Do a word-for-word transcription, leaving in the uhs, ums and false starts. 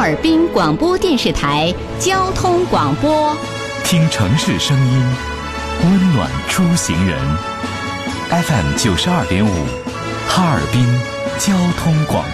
尔滨广播电视台交通广播， 听城市声音，温暖出行人。F M 九十二点五，哈尔滨交通广